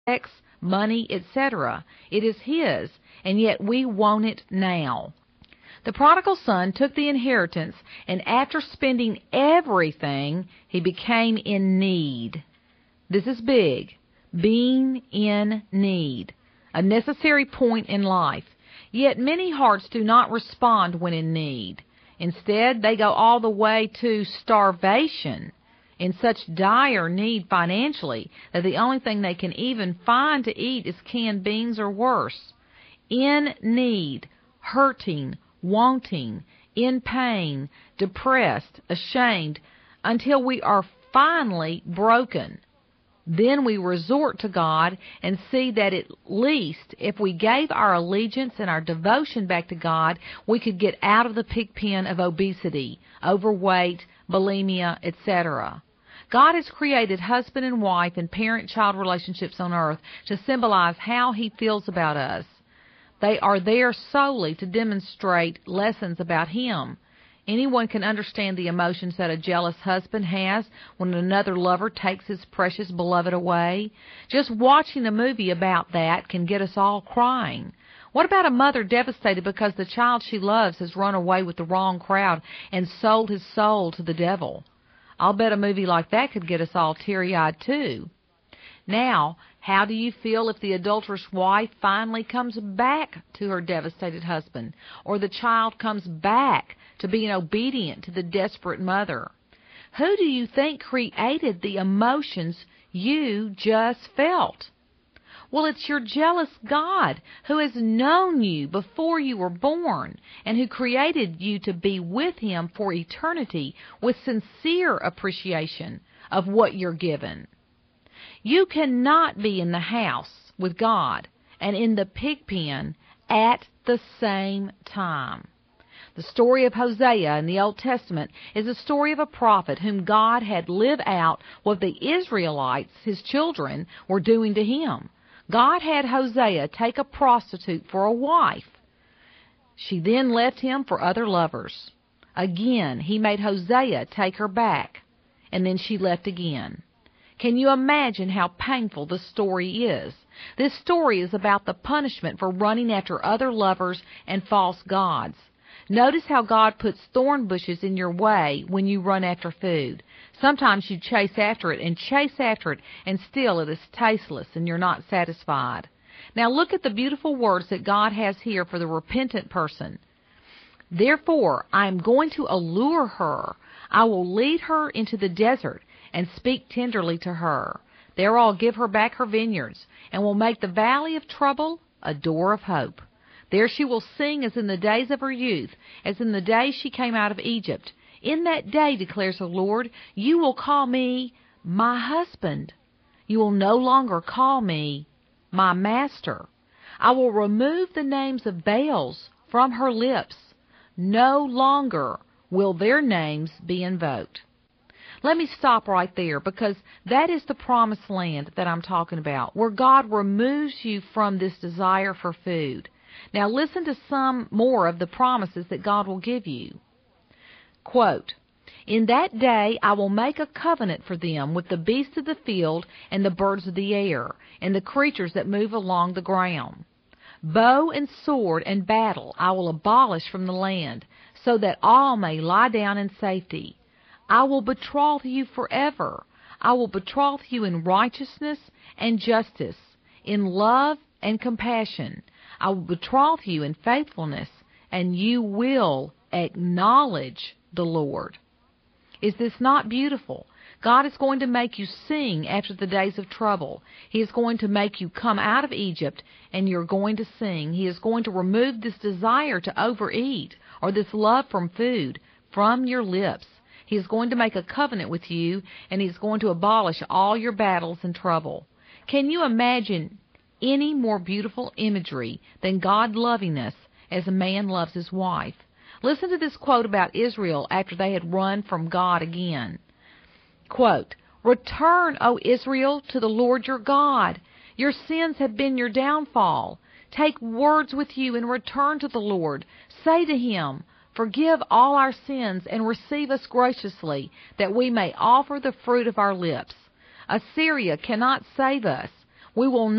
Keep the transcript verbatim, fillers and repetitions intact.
sex, money, et cetera. It is his, and yet we want it now. The prodigal son took the inheritance, and after spending everything, he became in need. This is big. Being in need. A necessary point in life. Yet many hearts do not respond when in need. Instead, they go all the way to starvation, in such dire need financially that the only thing they can even find to eat is canned beans or worse. In need, hurting, wanting, in pain, depressed, ashamed, until we are finally broken. Then we resort to God and see that at least if we gave our allegiance and our devotion back to God, we could get out of the pig pen of obesity, overweight, bulimia, et cetera. God has created husband and wife and parent-child relationships on earth to symbolize how He feels about us. They are there solely to demonstrate lessons about Him. Anyone can understand the emotions that a jealous husband has when another lover takes his precious beloved away. Just watching a movie about that can get us all crying. What about a mother devastated because the child she loves has run away with the wrong crowd and sold his soul to the devil? I'll bet a movie like that could get us all teary-eyed too. Now, how do you feel if the adulterous wife finally comes back to her devastated husband, or the child comes back to being obedient to the desperate mother? Who do you think created the emotions you just felt? Well, it's your jealous God who has known you before you were born and who created you to be with Him for eternity with sincere appreciation of what you're given. You cannot be in the house with God and in the pig pen at the same time. The story of Hosea in the Old Testament is a story of a prophet whom God had lived out what the Israelites, His children, were doing to him. God had Hosea take a prostitute for a wife. She then left him for other lovers. Again, He made Hosea take her back, and then she left again. Can you imagine how painful the story is? This story is about the punishment for running after other lovers and false gods. Notice how God puts thorn bushes in your way when you run after food. Sometimes you chase after it and chase after it, and still it is tasteless and you're not satisfied. Now look at the beautiful words that God has here for the repentant person. Therefore, I am going to allure her. I will lead her into the desert and speak tenderly to her. There I'll give her back her vineyards, and will make the valley of trouble a door of hope. There she will sing as in the days of her youth, as in the day she came out of Egypt. In that day, declares the Lord, you will call me my husband. You will no longer call me my master. I will remove the names of Baals from her lips. No longer will their names be invoked. Let me stop right there, because that is the promised land that I'm talking about, where God removes you from this desire for food. Now listen to some more of the promises that God will give you. Quote, in that day I will make a covenant for them with the beasts of the field and the birds of the air and the creatures that move along the ground. Bow and sword and battle I will abolish from the land, so that all may lie down in safety. I will betroth you forever. I will betroth you in righteousness and justice, in love and compassion. I will betroth you in faithfulness, and you will acknowledge the Lord. Is this not beautiful? God is going to make you sing after the days of trouble. He is going to make you come out of Egypt, and you're going to sing. He is going to remove this desire to overeat or this love from food from your lips. He is going to make a covenant with you, and He is going to abolish all your battles and trouble. Can you imagine any more beautiful imagery than God loving us as a man loves his wife? Listen to this quote about Israel after they had run from God again. Quote, return, O Israel, to the Lord your God. Your sins have been your downfall. Take words with you and return to the Lord. Say to Him, forgive all our sins and receive us graciously, that we may offer the fruit of our lips. Assyria cannot save us. We will not